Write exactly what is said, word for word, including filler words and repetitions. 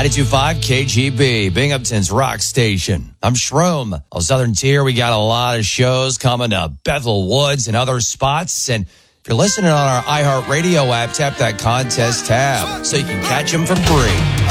ninety-two point five K G B, Binghamton's rock station. I'm Shroom. On Southern Tier, we got a lot of shows coming to Bethel Woods and other spots. And if you're listening on our iHeartRadio app, tap that contest tab so you can catch them for free.